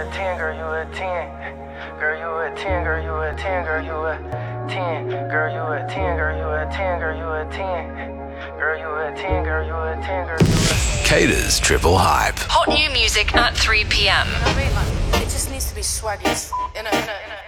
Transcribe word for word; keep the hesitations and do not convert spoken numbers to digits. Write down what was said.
a ten, girl, you a ten. Girl, you a ten, girl, you a ten, girl, you a ten. Girl, you a ten, girl, you a ten, girl, you a ten. Girl, you a ten, girl, you a ten, girl, you a ten. Kata's Triple Hype. Hot new music at three p.m. You know what I mean? Like, it just needs to be swaggy. In a, in a, in a.